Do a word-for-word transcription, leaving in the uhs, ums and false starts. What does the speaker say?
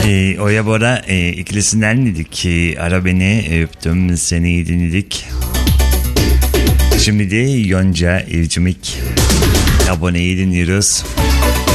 E, Oya Bora e, ikilisinden dedik. E, Ara Beni, Öptüm Seni dinledik. Şimdi de Yonca Evcimik Aboneyi dinliyoruz.